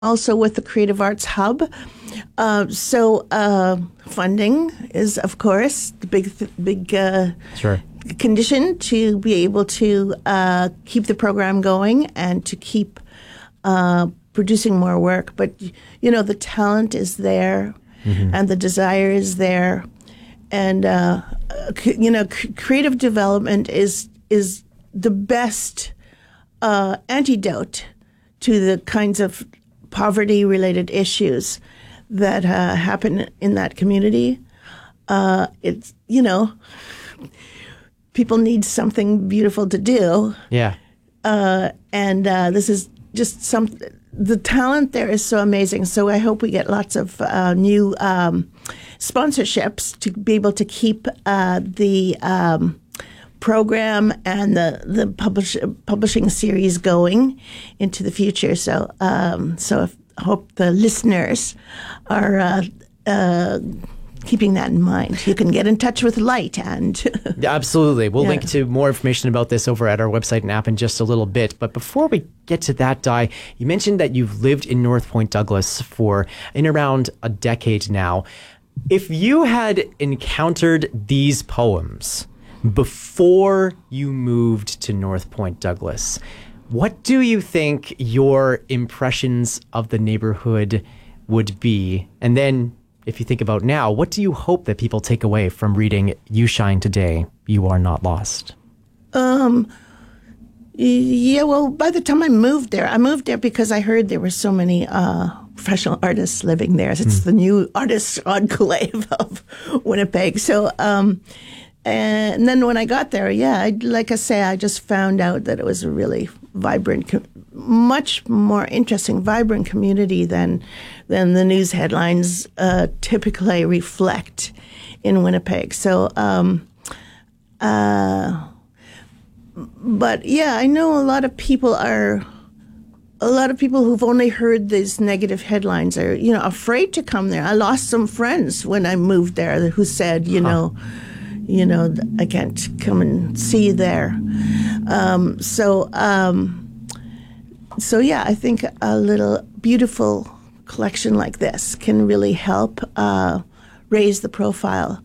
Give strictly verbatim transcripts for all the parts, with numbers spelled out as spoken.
also with the Creative Arts Hub. Uh, so uh, funding is, of course, the big, big uh, sure. condition to be able to uh, keep the program going and to keep uh, producing more work. But, you know, the talent is there, mm-hmm. and the desire is there. And, uh, c- you know, c- creative development is is the best uh, antidote to the kinds of poverty-related issues that uh, happen in that community. Uh, it's, you know, people need something beautiful to do. Yeah. Uh, and uh, this is just some, the talent there is so amazing. So I hope we get lots of uh, new um, sponsorships to be able to keep uh, the um, program and the the publish, publishing series going into the future. So um, so if, I hope the listeners are uh, uh, keeping that in mind. You can get in touch with Light and yeah, absolutely. We'll yeah. link to more information about this over at our website and app in just a little bit. But before we get to that, Di, you mentioned that you've lived in North Point Douglas for in around a decade now. If you had encountered these poems before you moved to North Point Douglas, what do you think your impressions of the neighborhood would be? And then if you think about now, what do you hope that people take away from reading You Shine Today, You Are Not Lost? Um, yeah, well, by the time I moved there, I moved there because I heard there were so many uh, professional artists living there. It's mm. the new artists enclave of Winnipeg. So, um, and then when I got there, yeah, I, like I say, I just found out that it was a really vibrant, much more interesting, vibrant community than than the news headlines uh, typically reflect in Winnipeg. So, um, uh, but yeah, I know a lot of people are, a lot of people who've only heard these negative headlines are, you know, afraid to come there. I lost some friends when I moved there who said, you huh. know, you know, I can't come and see you there. Um, so, um, so yeah, I think a little beautiful collection like this can really help uh, raise the profile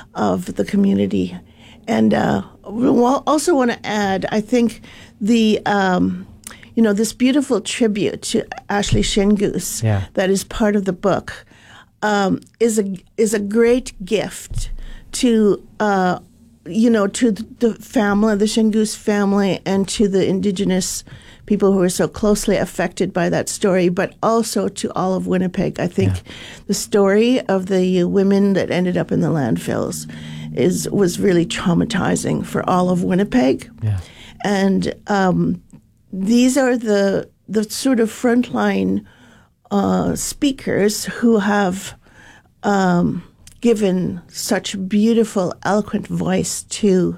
of the community. And uh, we'll also want to add, I think the, um, you know, this beautiful tribute to Ashley Shingoose yeah. that is part of the book um, is a is a great gift to, uh, you know, to the family, the Shingoose family, and to the Indigenous people who are so closely affected by that story, but also to all of Winnipeg. I think yeah. the story of the women that ended up in the landfills is was really traumatizing for all of Winnipeg. Yeah. And um, these are the the sort of frontline uh, speakers who have um, given such beautiful, eloquent voice to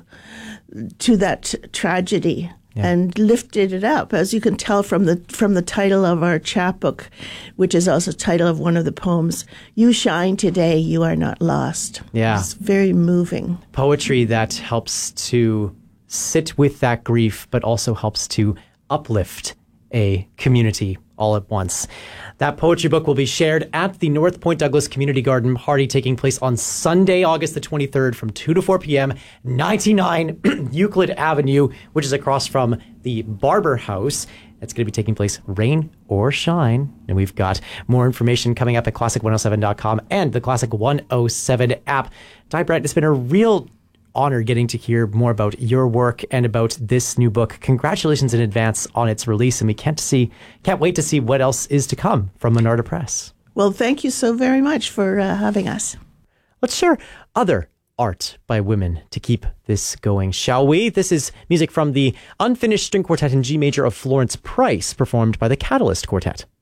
to that tragedy. Yeah. And lifted it up, as you can tell from the from the title of our chapbook, which is also the title of one of the poems. You shine today, you are not lost. Yeah, it's very moving. Poetry that helps to sit with that grief, but also helps to uplift a community all at once. That poetry book will be shared at the North Point Douglas Community Garden party taking place on Sunday, August the twenty-third from two to four p.m., ninety-nine Euclid Avenue, which is across from the Barber House. It's going to be taking place rain or shine. And we've got more information coming up at classic one oh seven dot com and the Classic one oh seven app. Di Brent, it's been a real honor getting to hear more about your work and about this new book. Congratulations in advance on its release, and we can't see, can't wait to see what else is to come from Monarda Press. Well, thank you so very much for uh, having us. Let's share other art by women to keep this going, shall we? This is music from the Unfinished String Quartet in G Major of Florence Price, performed by the Catalyst Quartet.